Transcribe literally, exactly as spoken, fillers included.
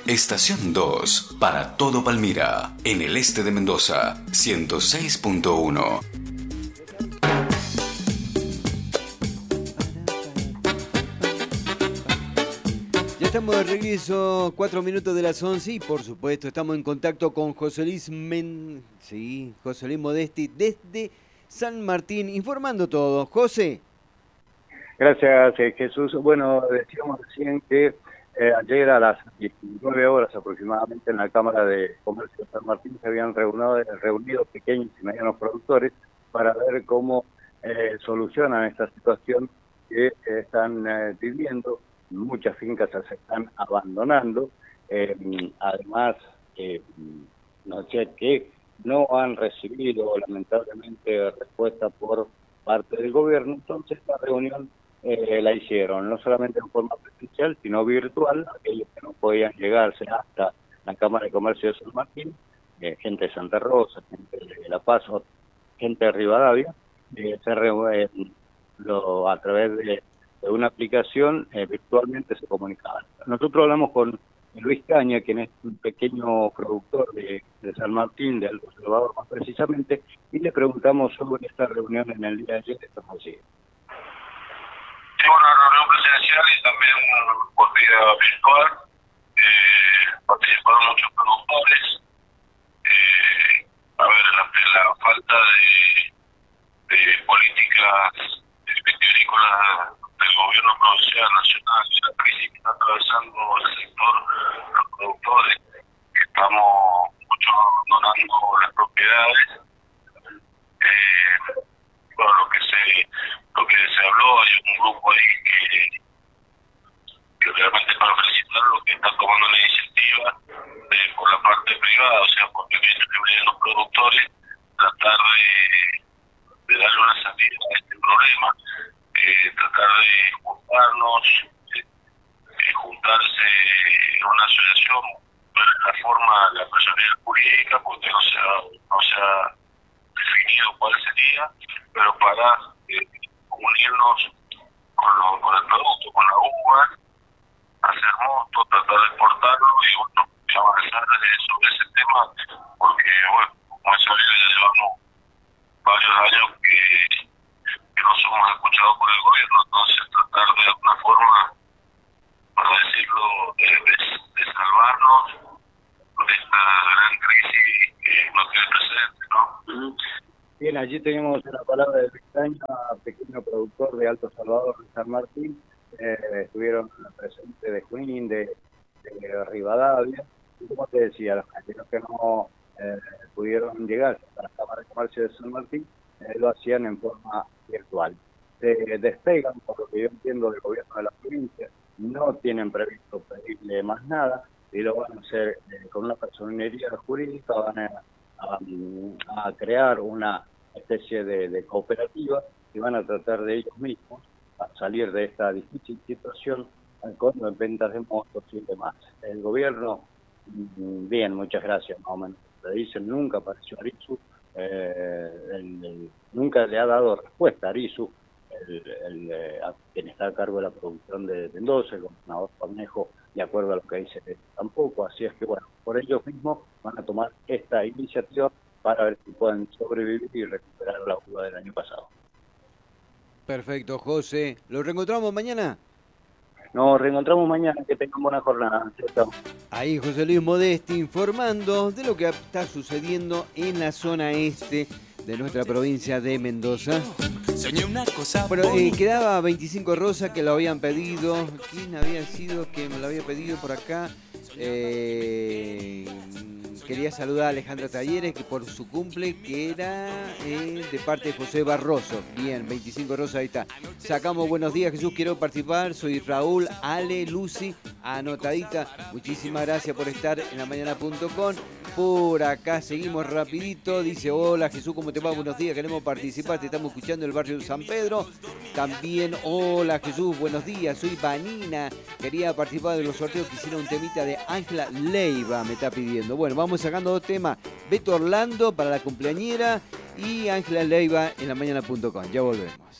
Estación dos, para todo Palmira, en el este de Mendoza, ciento seis punto uno. Ya estamos de regreso, cuatro minutos de las once y por supuesto estamos en contacto con José Luis Men... sí, José Luis Modesti desde San Martín, informando todo. José. Gracias, eh, Jesús. Bueno, decíamos recién que eh, ayer a las diecinueve horas aproximadamente en la Cámara de Comercio de San Martín se habían reunido, reunido pequeños y medianos productores para ver cómo eh, solucionan esta situación que eh, están eh, viviendo. Muchas fincas se están abandonando, eh, además eh, no sé que no han recibido lamentablemente respuesta por parte del gobierno. Entonces la reunión eh, la hicieron no solamente en forma presencial sino virtual. Aquellos que no podían llegarse hasta la Cámara de Comercio de San Martín, eh, gente de Santa Rosa, gente de La Paz, gente de Rivadavia, eh, se re, eh, lo, a través de de una aplicación eh, virtualmente se comunicaban. Nosotros hablamos con Luis Caña, quien es un pequeño productor de, de San Martín, de Alto Salvador más precisamente, y le preguntamos sobre esta reunión en el día de ayer. Esto es así. Sí, bueno, una reunión presencial y también por vía virtual. Eh, participaron muchos productores. Eh, a ver, la, la falta de, de políticas vitivinícolas del gobierno provincial, nacional, y la crisis que está atravesando el sector, los productores, que estamos muchos donando las propiedades. Eh, bueno, lo que se lo que se habló, hay un grupo ahí que, que realmente para felicitar lo que están tomando la iniciativa de, por la parte privada, o sea, por pequeños y medianos productores, tratar de, de darle una salida a este problema. Eh, tratar de juntarnos, eh, eh, juntarse en una asociación, ver la forma, la personalidad jurídica, porque no se ha, no se ha definido cuál sería, pero para eh, unirnos con, lo, con el producto, con la uva, hacer montos, tratar de exportarlo y bueno, avanzar sobre ese tema, porque bueno, como es sabido, ya llevamos varios años que que no somos escuchados por el gobierno, entonces tratar de alguna forma, para decirlo, de, de, de salvarnos de esta gran crisis que no tiene precedentes, ¿no? Bien, allí tenemos la palabra de Luis Caña, pequeño productor de Alto Salvador de San Martín. Eh, estuvieron presentes de Junín, de, de Rivadavia, y como te decía, los argentinos que no eh, pudieron llegar a la Cámara de Comercio de San Martín, eh, lo hacían en forma virtual. Se despegan, por lo que yo entiendo, del gobierno de la provincia, no tienen previsto pedirle más nada y lo van a hacer eh, con una personería jurídica, van a, a, a crear una especie de, de cooperativa y van a tratar de ellos mismos a salir de esta difícil situación con ventas de motos y demás. El gobierno, bien, muchas gracias, más o menos. Le dicen, nunca apareció Arisu. Eh, el, el, nunca le ha dado respuesta a Arisu, el, el, eh, a quien está a cargo de la producción de Mendoza, el gobernador Cornejo, de acuerdo a lo que dice, tampoco. Así es que, bueno, por ellos mismos van a tomar esta iniciativa para ver si pueden sobrevivir y recuperar la uva del año pasado. Perfecto, José. ¿Lo reencontramos mañana? Nos reencontramos mañana, que tengan buena jornada. Chao. Ahí José Luis Modesti informando de lo que está sucediendo en la zona este de nuestra provincia de Mendoza. Bueno, eh, quedaba veinticinco Rosa que lo habían pedido. ¿Quién había sido que me lo había pedido por acá? Eh, quería saludar a Alejandra Talleres, que por su cumple, que era eh, de parte de José Barroso. Bien, veinticinco Rosa, ahí está. Sacamos buenos días, Jesús, quiero participar. Soy Raúl, Ale, Lucy, anotadita. Muchísimas gracias por estar en la mañana punto com. Por acá seguimos rapidito. Dice, hola Jesús, ¿cómo te va? Buenos días, queremos participar, te estamos escuchando en el barrio de San Pedro. También, hola Jesús, buenos días, soy Vanina. Quería participar de los sorteos, quisiera un temita de Ángela Leiva, me está pidiendo. Bueno, vamos sacando dos temas. Beto Orlando para la cumpleañera y Ángela Leiva en la mañana punto com. Ya volvemos.